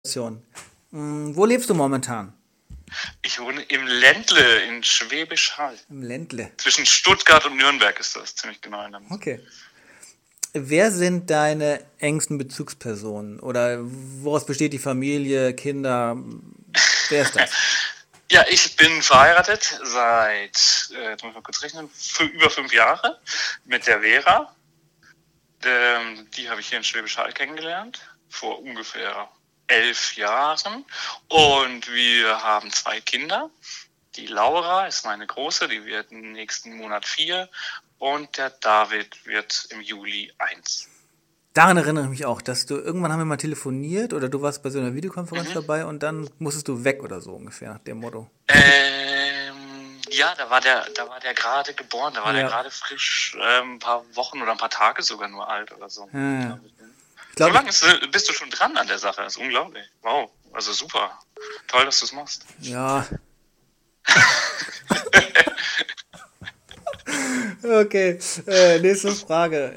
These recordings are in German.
Wo lebst du momentan? Ich wohne im Ländle in Schwäbisch Hall. Im Ländle. Zwischen Stuttgart und Nürnberg ist das, ziemlich genau in der Mitte. Okay. Wer sind deine engsten Bezugspersonen? Oder woraus besteht die Familie, Kinder? Wer ist das? Ja, ich bin verheiratet seit, jetzt muss ich mal kurz rechnen, für über 5 Jahre mit der Vera. Die habe ich hier in Schwäbisch Hall kennengelernt, vor ungefähr 11 Jahren. Und wir haben 2 Kinder. Die Laura ist meine Große, die wird im nächsten Monat 4. Und der David wird im Juli 1. Daran erinnere ich mich auch, dass du irgendwann haben wir mal telefoniert oder du warst bei so einer Videokonferenz dabei und dann musstest du weg oder so ungefähr, nach dem Motto. Ja, da war der gerade geboren, da war der gerade frisch ein paar Wochen oder ein paar Tage sogar nur alt oder so. Ja. So lange bist du schon dran an der Sache, das ist unglaublich. Wow, also super. Toll, dass du es machst. Ja. Okay, nächste Frage.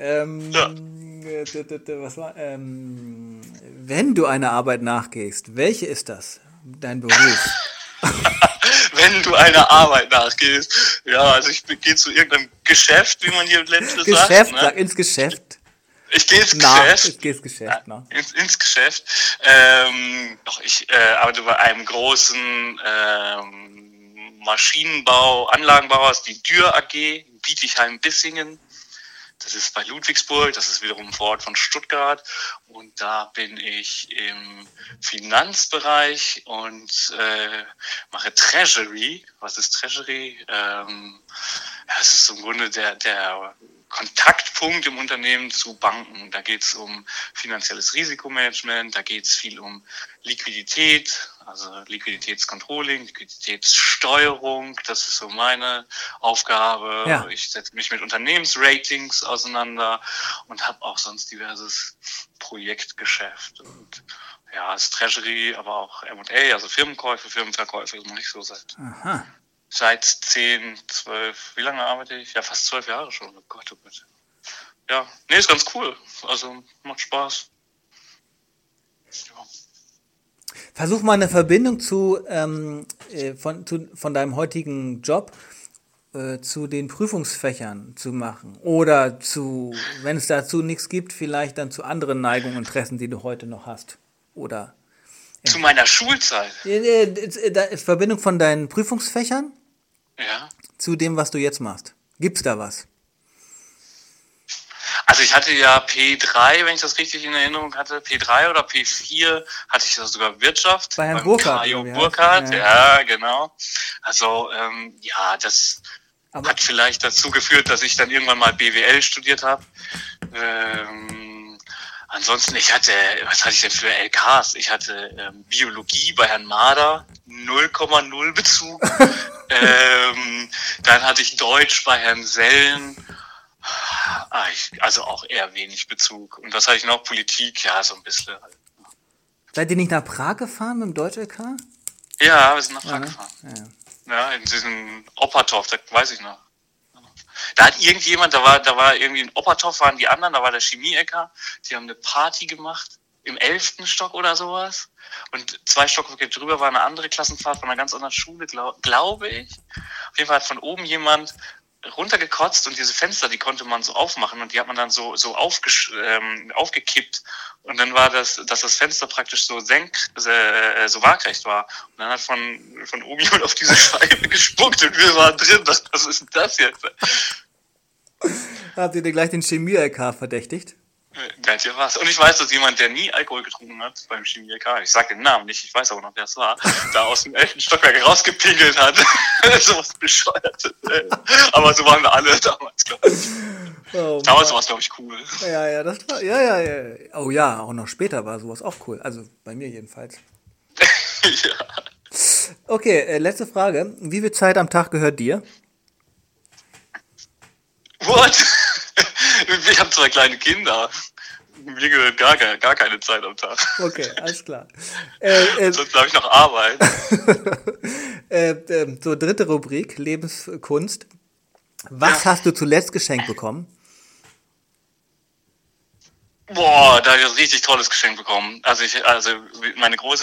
Was war? Wenn du einer Arbeit nachgehst, welche ist das? Dein Beruf? Wenn du einer Arbeit nachgehst. Ja, also ich gehe zu irgendeinem Geschäft, wie man hier im Ländle sagt. Geschäft, ne? Sag ins Geschäft. Ich gehe ins Geschäft. Ich gehe ins Geschäft, ne? Ins Geschäft. Ich arbeite bei einem großen Maschinenbau, Anlagenbauer, das ist die Dürr AG in Bietigheim-Bissingen. Das ist bei Ludwigsburg, das ist wiederum vor Ort von Stuttgart. Und da bin ich im Finanzbereich und mache Treasury. Was ist Treasury? Es ist im Grunde der Kontaktpunkt im Unternehmen zu Banken. Da geht es um finanzielles Risikomanagement, da geht es viel um Liquidität, also Liquiditätscontrolling, Liquiditätssteuerung, das ist so meine Aufgabe. Ja. Ich setze mich mit Unternehmensratings auseinander und habe auch sonst diverses Projektgeschäft. Und ja, das Treasury, aber auch M&A, also Firmenkäufe, Firmenverkäufe, das mache ich so seit 10, 12, wie lange arbeite ich? Ja, fast 12 Jahre schon. Oh Gott, oh Gott. Ja, nee, ist ganz cool. Also macht Spaß. Ja. Versuch mal eine Verbindung von deinem heutigen Job zu den Prüfungsfächern zu machen. Oder zu, wenn es dazu nichts gibt, vielleicht dann zu anderen Neigungen und Interessen, die du heute noch hast. Oder zu meiner Schulzeit. Verbindung von deinen Prüfungsfächern zu dem, was du jetzt machst. Gibt's da was? Also ich hatte ja P3, wenn ich das richtig in Erinnerung hatte, P3 oder P4 hatte ich ja sogar Wirtschaft. Bei Herrn Burkhardt. Burkhardt, ja, genau. Also das hat vielleicht dazu geführt, dass ich dann irgendwann mal BWL studiert habe. Ansonsten, was hatte ich denn für LKs? Ich hatte Biologie bei Herrn Mader, 0,0 Bezug. Dann hatte ich Deutsch bei Herrn Sellen. Also auch eher wenig Bezug. Und was hatte ich noch? Politik, ja, so ein bisschen. Seid ihr nicht nach Prag gefahren mit dem Deutsch-LK? Ja, wir sind nach Prag gefahren. Ja, in diesem Oppertorf, das weiß ich noch. Da hat irgendjemand, da war irgendwie in Oppertorf, waren die anderen, da war der Chemie-LK, die haben eine Party gemacht, im 11. Stock oder sowas. Und 2 Stockwerke drüber war eine andere Klassenfahrt von einer ganz anderen Schule, glaube ich. Auf jeden Fall hat von oben jemand runtergekotzt und diese Fenster, die konnte man so aufmachen und die hat man dann so aufgekippt und dann war dass das Fenster praktisch so so waagrecht war und dann hat von oben jemand auf diese Scheibe gespuckt und wir waren drin. Was ist denn das jetzt? Habt ihr dir gleich den Chemie-LK verdächtigt? Ganz ja was. Und ich weiß, dass jemand, der nie Alkohol getrunken hat beim Chemie-LK, ich sag den Namen nicht, ich weiß aber noch, wer es war, da aus dem 11. Stockwerk rausgepinkelt hat. So was Bescheuertes. Aber so waren wir alle damals, glaube ich. Damals war es, glaube ich, cool. Ja, das war, ja. Oh ja, auch noch später war sowas auch cool. Also bei mir jedenfalls. Ja. Okay, letzte Frage. Wie viel Zeit am Tag gehört dir? What? Ich habe 2 kleine Kinder. Mir gehört gar keine Zeit am Tag. Okay, alles klar. Sonst habe ich noch Arbeit. So, 3. Rubrik, Lebenskunst. Was hast du zuletzt geschenkt bekommen? Boah, da habe ich ein richtig tolles Geschenk bekommen. Also meine große